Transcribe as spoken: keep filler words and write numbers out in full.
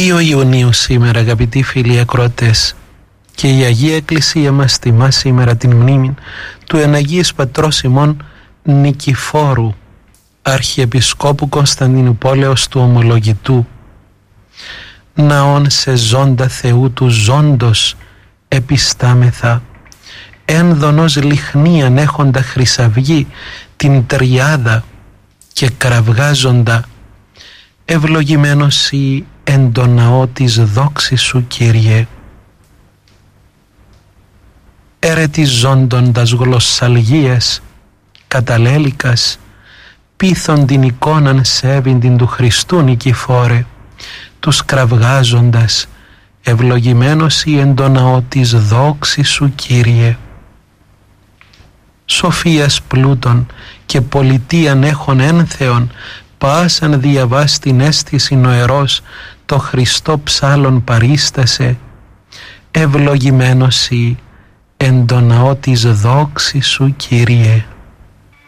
δύο Ιουνίου σήμερα, αγαπητοί φίλοι ακροατές, και η Αγία Εκκλησία μας τιμά σήμερα την μνήμη του εν Αγίες Πατρός ημών Νικηφόρου, Αρχιεπισκόπου Κωνσταντινουπόλεως του Ομολογητού. Ναόν σε ζώντα Θεού του ζώντος επιστάμεθα, ένδονος λιχνίαν έχοντα χρυσαυγή την τριάδα και κραυγάζοντα, ευλογημένος η εν το ναό της δόξης σου, Κύριε. Ερετιζόντοντας γλωσσαλγίες καταλέλικας, πείθον την εικόναν σέβην την του Χριστού Νικηφόρε, τους κραυγάζοντας, ευλογημένος η εν το ναό της δόξης σου, Κύριε. Σοφίας πλούτων και πολιτείαν έχων ένθεον, πάσαν διαβάς την αίσθηση νοερός, το Χριστό ψάλλον παρίστασε, ευλογημένος η εν το ναό της δόξης σου, Κύριε.